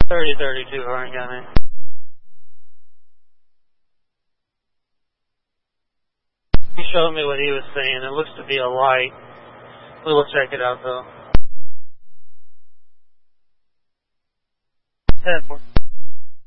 3032 Horn County. He showed me what he was saying. It looks to be a light. We will check it out though. 10-4.